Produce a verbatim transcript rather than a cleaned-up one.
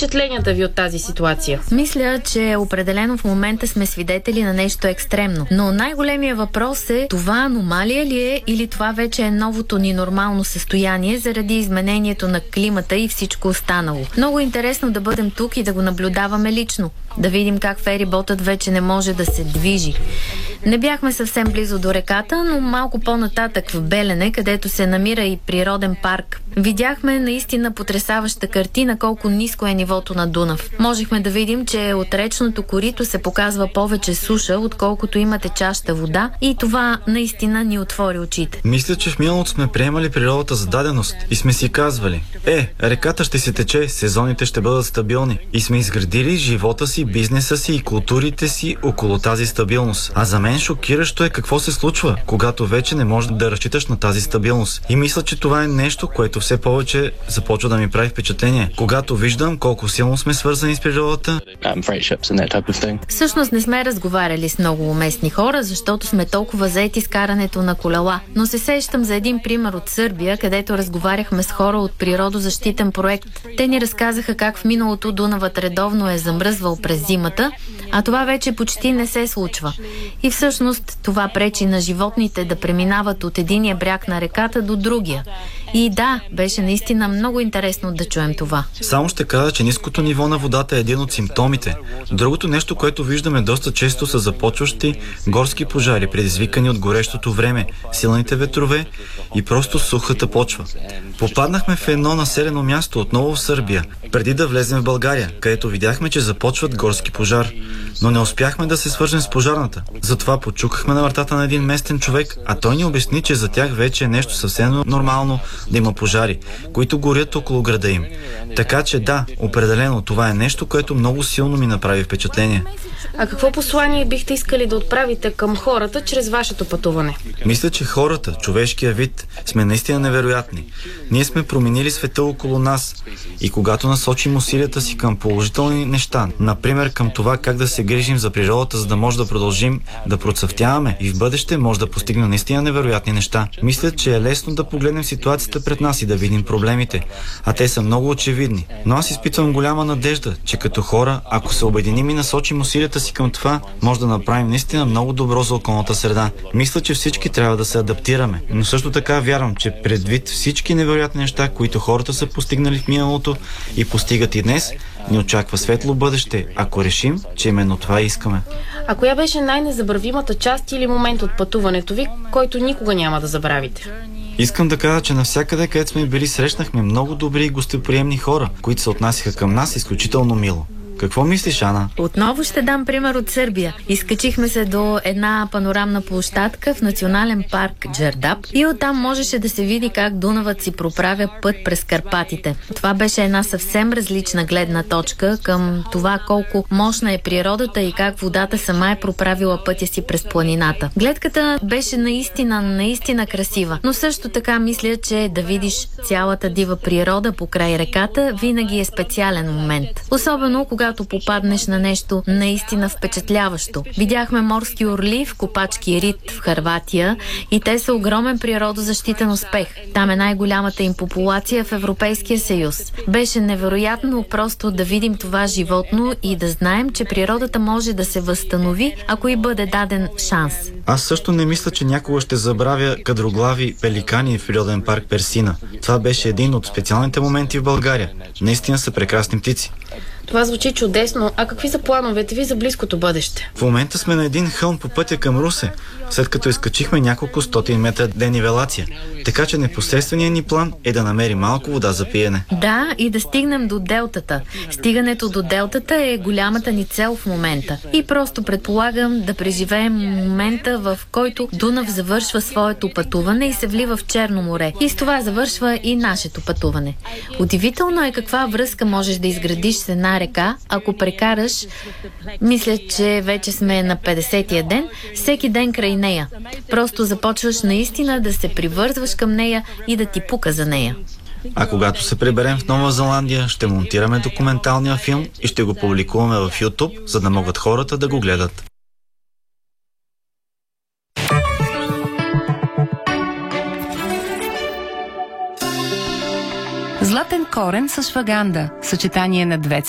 впечатленията ви от тази ситуация? Мисля, че определено в момента сме свидетели на нещо екстремно. Но най-големият въпрос е, това аномалия ли е или това вече е новото ни нормално състояние заради изменението на климата и всичко останало. Много интересно да бъдем тук и да го наблюдаваме лично. Да видим как фериботът вече не може да се движи. Не бяхме съвсем близо до реката, но малко по-нататък в Белене, където се намира и природен парк, видяхме наистина потресаваща картина колко ниско е нивото на Дунав. Можехме да видим, че от речното корито се показва повече суша, отколкото има течаща вода, и това наистина ни отвори очите. Мисля, че в миналото сме приемали природата за даденост и сме си казвали: е, реката ще се тече, сезоните ще бъдат стабилни. И сме изградили живота си, бизнеса си и културите си около тази стабилност. А за мен шокиращо е какво се случва, когато вече не можеш да разчиташ на тази стабилност. И мисля, че това е нещо, което все повече започва да ми прави впечатление. Когато виждам колко силно сме свързани с природата. Всъщност не сме разговаряли с много уместни хора, защото сме толкова заети с карането на колела. Но се сещам за един пример от Сърбия, където разговаряхме с хора от природозащитен проект. Те ни разказаха как в миналото Дунавът редовно е замръзвал през зимата, а това вече почти не се случва. И всъщност това пречи на животните да преминават от единия бряг на реката до другия. И да, беше наистина много интересно да чуем това. Само ще кажа, че ниското ниво на водата е един от симптомите. Другото нещо, което виждаме доста често, са започващи горски пожари, предизвикани от горещото време, силните ветрове и просто сухата почва. Попаднахме в едно населено място, отново в Сърбия, преди да влезем в България, където видяхме, че започват горски пожар. Но не успяхме да се свържем с пожарната. Затова почукахме на вратата на един местен човек, а той ни обясни, че за тях вече е нещо съвсем нормално да има пожари, които горят около града им. Така че да, определено това е нещо, което много силно ми направи впечатление. А какво послание бихте искали да отправите към хората чрез вашето пътуване? Мисля, че хората, човешкия вид, сме наистина невероятни. Ние сме променили света около нас и когато насочим усилията си към положителни неща, например към това как да се грижим за природата, за да може да продължим да процъфтяваме и в бъдеще може да постигнем наистина невероятни неща. Мисля, че е лесно да погледнем ситуацията пред нас и да видим проблемите, а те са много очевидни. Но аз изпитвам голяма надежда, че като хора, ако се обединим и насочим усилията си към това, може да направим наистина много добро за околната среда. Мисля, че всички трябва да се адаптираме, но също така вярвам, че предвид всички невероятни неща, които хората са постигнали в миналото и постигат и днес, ни очаква светло бъдеще, ако решим, че именно това искаме. А коя беше най-незабравимата част или момент от пътуването ви, който никога няма да забравите? Искам да кажа, че навсякъде, където сме били, срещнахме много добри и гостоприемни хора, които се отнасяха към нас изключително мило. Какво мислиш, Ана? Отново ще дам пример от Сърбия. Изкачихме се до една панорамна площадка в национален парк Джердап и оттам можеше да се види как Дунавът си проправя път през Карпатите. Това беше една съвсем различна гледна точка към това колко мощна е природата и как водата сама е проправила пътя си през планината. Гледката беше наистина, наистина красива, но също така мисля, че да видиш цялата дива природа покрай реката винаги е специален момент. Особено когато попаднеш на нещо наистина впечатляващо. Видяхме морски орли в Копачки Рит в Хърватия и те са огромен природозащитен успех. Там е най-голямата им популация в Европейския съюз. Беше невероятно просто да видим това животно и да знаем, че природата може да се възстанови, ако й бъде даден шанс. Аз също не мисля, че някога ще забравя кадроглави пеликани в природен парк Персина. Това беше един от специалните моменти в България. Наистина са прекрасни птици. Това звучи чудесно. А какви са плановете ви за близкото бъдеще? В момента сме на един хълм по пътя към Русе, след като изкачихме няколко стотин метра денивелация. Така че непосредственият ни план е да намерим малко вода за пиене. Да, и да стигнем до делтата. Стигането до делтата е голямата ни цел в момента. И просто предполагам да преживеем момента, в който Дунав завършва своето пътуване и се влива в Черно море. И с това завършва и нашето пътуване. Удивително е каква връзка можеш да изградиш с една река, ако прекараш, мисля, че вече сме на петдесетия ден, всеки ден край нея. Просто започваш наистина да се привързваш към нея и да ти пука за нея. А когато се приберем в Нова Зеландия, ще монтираме документалния филм и ще го публикуваме в YouTube, за да могат хората да го гледат. Златен корен с шваганда. Съчетание на две